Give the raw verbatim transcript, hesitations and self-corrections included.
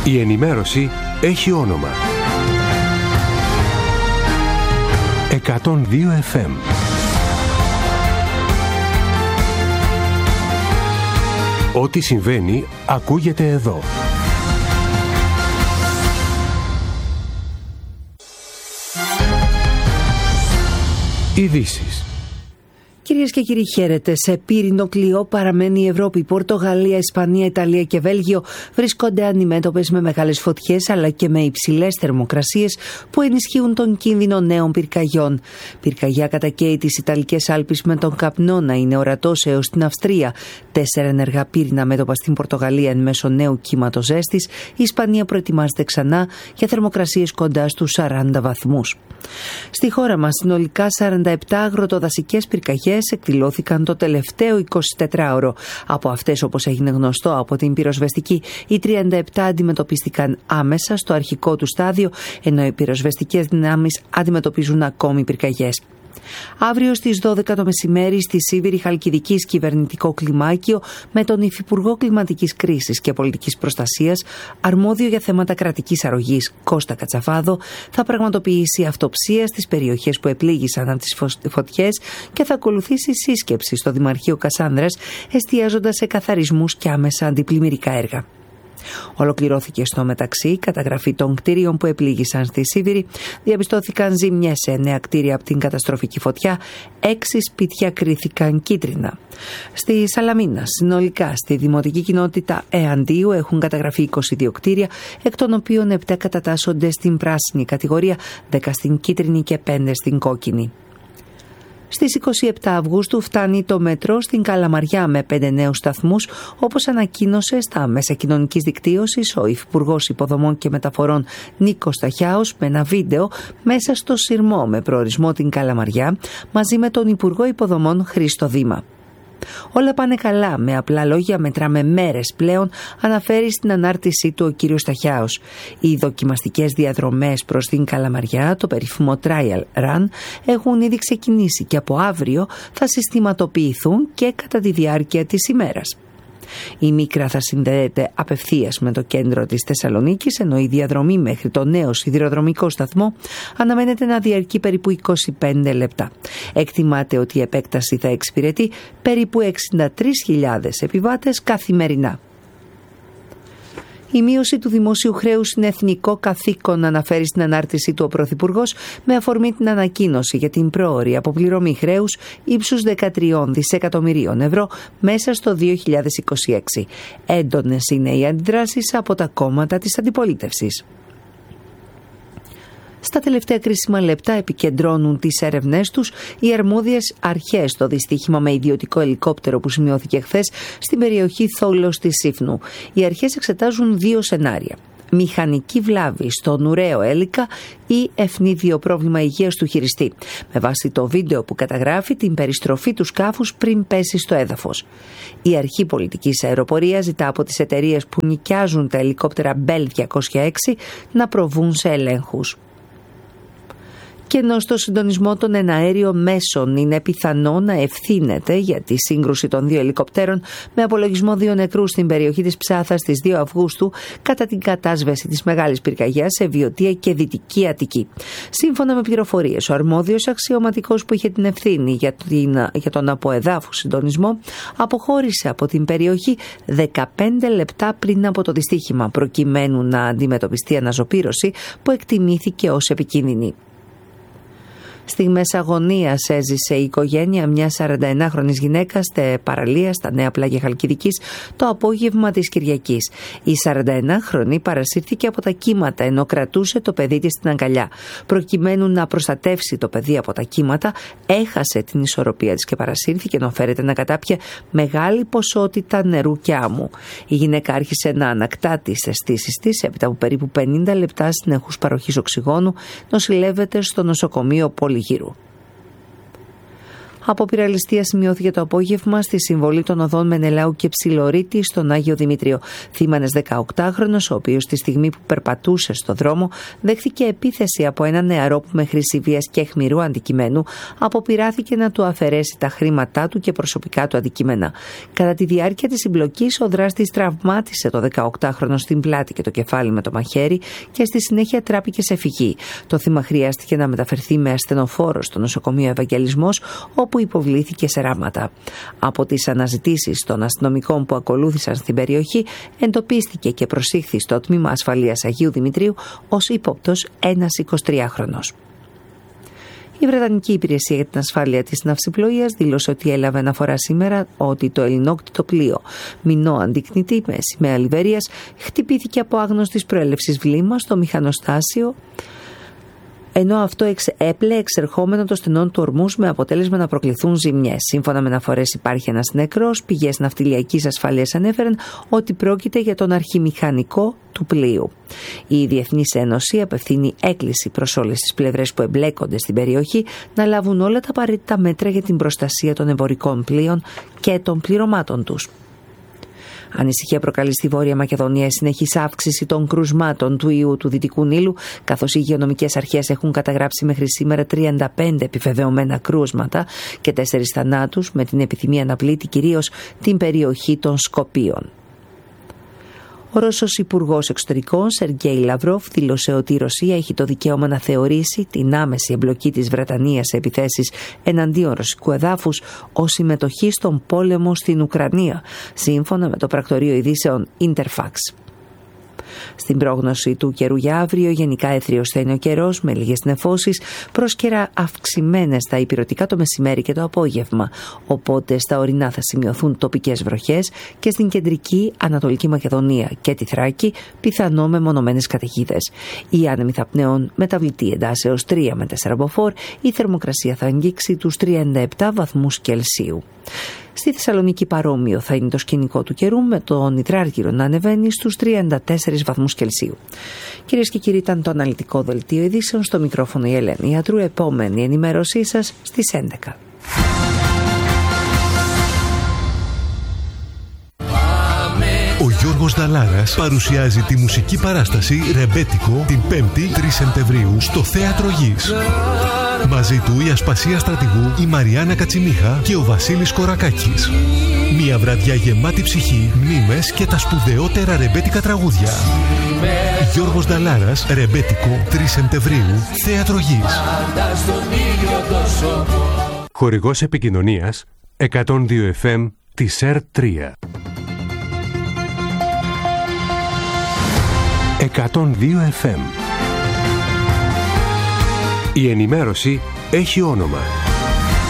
Η ενημέρωση έχει όνομα. εκατόν δύο εφ εμ. Ό,τι συμβαίνει ακούγεται εδώ. Ειδήσεις. Κυρίες και κύριοι, χαίρετε. Σε πύρινο κλειό παραμένει η Ευρώπη. Πορτογαλία, Ισπανία, Ιταλία και Βέλγιο βρίσκονται αντιμέτωπες με μεγάλες φωτιές αλλά και με υψηλές θερμοκρασίες που ενισχύουν τον κίνδυνο νέων πυρκαγιών. Πυρκαγιά κατακαίει τις Ιταλικές Άλπεις με τον καπνό να είναι ορατός έως την Αυστρία. Τέσσερα ενεργά πύρινα μέτωπα στην Πορτογαλία εν μέσω νέου κύματος ζέστης. Η Ισπανία προετοιμάζεται ξανά για θερμοκρασίες κοντά στους σαράντα βαθμούς. Στη χώρα μας, συνολικά σαράντα επτά αγροτοδασικές πυρκαγιές εκδηλώθηκαν το τελευταίο εικοσιτετράωρο. Από αυτές, όπως έγινε γνωστό από την πυροσβεστική, οι τριάντα επτά αντιμετωπίστηκαν άμεσα στο αρχικό του στάδιο, ενώ οι πυροσβεστικές δυνάμεις αντιμετωπίζουν ακόμη πυρκαγιές. Αύριο στις δώδεκα το μεσημέρι στη Σίβηρη Χαλκιδικής κυβερνητικό κλιμάκιο με τον Υφυπουργό Κλιματικής Κρίσης και Πολιτικής Προστασίας, αρμόδιο για θέματα κρατικής αρρωγής Κώστα Κατσαφάδο, θα πραγματοποιήσει αυτοψία στις περιοχές που επλήγησαν από τις φωτιές και θα ακολουθήσει σύσκεψη στο Δημαρχείο Κασάνδρας, εστιάζοντας σε καθαρισμούς και άμεσα αντιπλημμυρικά έργα. Ολοκληρώθηκε στο μεταξύ η καταγραφή των κτίριων που επλήγησαν στη Σίβηρη. Διαπιστώθηκαν ζημιές σε εννέα κτίρια από την καταστροφική φωτιά, έξι σπίτια κρίθηκαν κίτρινα. Στη Σαλαμίνα, συνολικά στη δημοτική κοινότητα Εαντίου έχουν καταγραφεί είκοσι δύο κτίρια, εκ των οποίων επτά κατατάσσονται στην πράσινη κατηγορία, δέκα στην κίτρινη και πέντε στην κόκκινη. Στις είκοσι επτά Αυγούστου φτάνει το μετρό στην Καλαμαριά με πέντε νέους σταθμούς, όπως ανακοίνωσε στα μέσα κοινωνικής δικτύωσης ο Υφυπουργός Υποδομών και Μεταφορών Νίκος Σταχιάος με ένα βίντεο μέσα στο σειρμό με προορισμό την Καλαμαριά, μαζί με τον Υπουργό Υποδομών Χρήστο Δήμα. Όλα πάνε καλά, με απλά λόγια μετράμε μέρες πλέον, αναφέρει στην ανάρτησή του ο κύριος Σταχιάος. Οι δοκιμαστικές διαδρομές προς την Καλαμαριά, το περίφημο Trial Run, έχουν ήδη ξεκινήσει και από αύριο θα συστηματοποιηθούν και κατά τη διάρκεια της ημέρας. Η Μίκρα θα συνδέεται απευθείας με το κέντρο της Θεσσαλονίκης, ενώ η διαδρομή μέχρι το νέο σιδηροδρομικό σταθμό αναμένεται να διαρκεί περίπου είκοσι πέντε λεπτά. Εκτιμάται ότι η επέκταση θα εξυπηρετεί περίπου εξήντα τρεις χιλιάδες επιβάτες καθημερινά. Η μείωση του δημόσιου χρέους είναι εθνικό καθήκον, αναφέρει στην ανάρτησή του ο Πρωθυπουργός, με αφορμή την ανακοίνωση για την πρόωρη αποπληρωμή χρέους ύψους δεκατρία δισεκατομμυρίων ευρώ μέσα στο δύο χιλιάδες είκοσι έξι. Έντονες είναι οι αντιδράσεις από τα κόμματα της αντιπολίτευσης. Στα τελευταία κρίσιμα λεπτά επικεντρώνουν τις έρευνές τους οι αρμόδιες αρχές στο δυστύχημα με ιδιωτικό ελικόπτερο που σημειώθηκε χθες στην περιοχή Θόλος της Σύφνου. Οι αρχές εξετάζουν δύο σενάρια. Μηχανική βλάβη στον ουραίο έλικα ή ευνίδιο πρόβλημα υγείας του χειριστή, με βάση το βίντεο που καταγράφει την περιστροφή του σκάφους πριν πέσει στο έδαφος. Η Αρχή Πολιτικής Αεροπορίας ζητά από τις εταιρείες που νοικιάζουν τα ελικόπτερα Bell διακόσια έξι να προβούν σε ελέγχους. Και ενώ στο συντονισμό των εναέριων μέσων είναι πιθανό να ευθύνεται για τη σύγκρουση των δύο ελικοπτέρων, με απολογισμό δύο νεκρούς στην περιοχή της Ψάθας στις δύο Αυγούστου κατά την κατάσβεση της μεγάλης πυρκαγιάς σε Βιωτία και Δυτική Αττική. Σύμφωνα με πληροφορίες, ο αρμόδιος αξιωματικός που είχε την ευθύνη για, την, για τον αποεδάφου συντονισμό αποχώρησε από την περιοχή δεκαπέντε λεπτά πριν από το δυστύχημα, προκειμένου να αντιμετωπιστεί αναζωπήρωση που εκτιμήθηκε ως επικίνδυνη. Στιγμές αγωνίας έζησε η οικογένεια μιας σαρανταενάχρονης γυναίκας στη παραλία στα Νέα Πλάγια Χαλκιδικής το απόγευμα της Κυριακής. Η σαρανταενάχρονη παρασύρθηκε από τα κύματα ενώ κρατούσε το παιδί της στην αγκαλιά. Προκειμένου να προστατεύσει το παιδί από τα κύματα, έχασε την ισορροπία της και παρασύρθηκε ενώ φέρεται να κατάπιε μεγάλη ποσότητα νερού και άμμου. Η γυναίκα άρχισε να ανακτά τις αισθήσεις της έπειτα από περίπου πενήντα λεπτά συνεχούς παροχής οξυγόνου. Νοσηλεύεται στο νοσοκομείο Πολυγύρου. Απόπειρα ληστείας σημειώθηκε το απόγευμα στη συμβολή των οδών Μενελάου και Ψιλορίτη στον Άγιο Δημήτριο. Θύμα ένας δεκαοκτάχρονος, ο οποίος τη στιγμή που περπατούσε στο δρόμο δέχθηκε επίθεση από ένα νεαρό που με χρήση βίας και αιχμηρού αντικειμένου αποπειράθηκε να του αφαιρέσει τα χρήματά του και προσωπικά του αντικείμενα. Κατά τη διάρκεια της συμπλοκής, ο δράστης τραυμάτισε το δεκαοκτάχρονο στην πλάτη και το κεφάλι με το μαχαίρι και στη συνέχεια τράπηκε σε φυγή. Το θύμα χρειάστηκε να μεταφερθεί με ασθενοφόρο στο νοσοκομείο Ευαγγελισμός, όπου υποβλήθηκε σε ράματα. Από τις αναζητήσεις των αστυνομικών που ακολούθησαν στην περιοχή, εντοπίστηκε και προσήχθη στο τμήμα ασφαλείας Αγίου Δημητρίου ως ύποπτος ένας εικοσιτριάχρονος. Η Βρετανική Υπηρεσία για την Ασφάλεια της Ναυσιπλοείας δήλωσε ότι έλαβε αναφορά σήμερα ότι το ελληνόκτητο πλοίο Μινό Αντικνητή με σημαία Λιβερίας χτυπήθηκε από άγνωστης προέλευσης βλήμα στο μηχανοστάσιο, ενώ αυτό έπλε εξερχόμενο το στενόν του ορμούς με αποτέλεσμα να προκληθούν ζημιές. Σύμφωνα με αναφορές υπάρχει ένας νεκρός. Πηγές ναυτιλιακής ασφαλείας ανέφεραν ότι πρόκειται για τον αρχιμηχανικό του πλοίου. Η Διεθνής Ένωση απευθύνει έκκληση προς όλες τις πλευρές που εμπλέκονται στην περιοχή να λάβουν όλα τα απαραίτητα μέτρα για την προστασία των εμπορικών πλοίων και των πληρωμάτων τους. Ανησυχία προκαλεί στη Βόρεια Μακεδονία η συνεχής αύξηση των κρουσμάτων του ιού του Δυτικού Νείλου, καθώς οι υγειονομικές αρχές έχουν καταγράψει μέχρι σήμερα τριάντα πέντε επιβεβαιωμένα κρούσματα και τέσσερις θανάτους, με την επιθυμία να πλήττει κυρίως την περιοχή των Σκοπίων. Ο Ρώσος Υπουργός Εξωτερικών Σεργέη Λαυρόφ δήλωσε ότι η Ρωσία έχει το δικαίωμα να θεωρήσει την άμεση εμπλοκή της Βρετανίας σε επιθέσεις εναντίον ρωσικού εδάφους ως συμμετοχή στον πόλεμο στην Ουκρανία, σύμφωνα με το πρακτορείο ειδήσεων Interfax. Στην πρόγνωση του καιρού για αύριο, γενικά έθριος θα είναι ο καιρός με λίγες νεφώσεις, πρόσκαιρα αυξημένες στα ηπειρωτικά το μεσημέρι και το απόγευμα, οπότε στα ορεινά θα σημειωθούν τοπικές βροχές και στην κεντρική Ανατολική Μακεδονία και τη Θράκη πιθανό μεμονωμένες καταιγίδες. Οι άνεμοι θα πνέουν μεταβλητή εντάσεως τρία με τέσσερα μποφόρ, η θερμοκρασία θα αγγίξει τους τριάντα επτά βαθμούς Κελσίου. Στη Θεσσαλονίκη παρόμοιο θα είναι το σκηνικό του καιρού, με τον Ιτράργυρο να ανεβαίνει στους τριάντα τέσσερις βαθμούς Κελσίου. Κυρίες και κύριοι, ήταν το αναλυτικό δελτίο ειδήσεων. Στο μικρόφωνο η Ελένη Ιατρού. Επόμενη ενημέρωσή σας στις έντεκα. Ο Γιώργος Νταλάρας παρουσιάζει τη μουσική παράσταση «Ρεμπέτικο» την πέμπτη τρεις Σεπτεμβρίου στο Θέατρο Γης. Μαζί του η Ασπασία Στρατηγού, η Μαριάννα Κατσιμίχα και ο Βασίλης Κορακάκης. Μια βραδιά γεμάτη ψυχή, μνήμες και τα σπουδαιότερα ρεμπέτικα τραγούδια. Γιώργος Νταλάρας, Ρεμπέτικο, τρεις Σεπτεμβρίου, Θέατρο Γης. Χορηγός επικοινωνίας εκατόν δύο εφ εμ της ΕΡ τρία. εκατόν δύο εφ εμ. Η ενημέρωση έχει όνομα.